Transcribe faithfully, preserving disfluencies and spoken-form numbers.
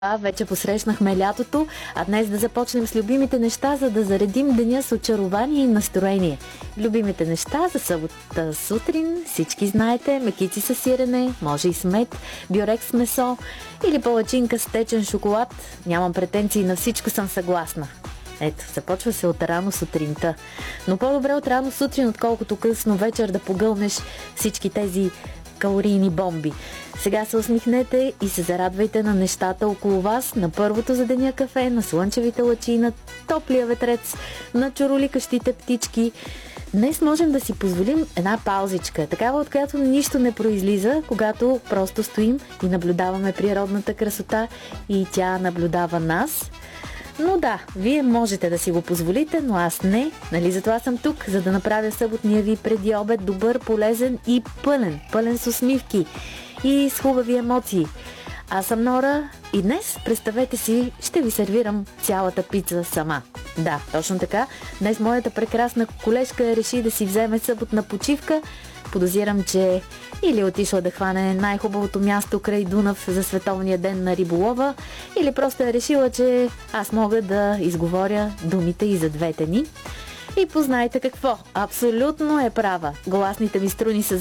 А, вече посрещнахме лятото, а днес да започнем с любимите неща, за да заредим деня с очарование и настроение. Любимите неща за събота сутрин, всички знаете, мекици с сирене, може и с мед, бюрек с месо или палачинка с течен шоколад. Нямам претенции, на всичко съм съгласна. Ето, започва се от рано сутринта. Но по-добре от рано сутрин, отколкото късно вечер да погълнеш всички тези калорийни бомби. Сега се усмихнете и се зарадвайте на нещата около вас, на първото за деня кафе, на слънчевите лъчи, на топлия ветрец, на чороликащите птички. Днес можем да си позволим една паузичка, такава, от която нищо не произлиза, когато просто стоим и наблюдаваме природната красота и тя наблюдава нас. Но да, вие можете да си го позволите, но аз не. Нали, затова съм тук, за да направя съботния ви преди обед добър, полезен и пълен. Пълен с усмивки и с хубави емоции. Аз съм Нора и днес, представете си, ще ви сервирам цялата пица сама. Да, точно така. Днес моята прекрасна колежка реши да си вземе съботна почивка. Подозирам, че или отишла да хване най-хубавото място край Дунав за Световния ден на риболова, или просто е решила, че аз мога да изговоря думите и за двете ни. И познайте какво, абсолютно е права. Гласните ми струни са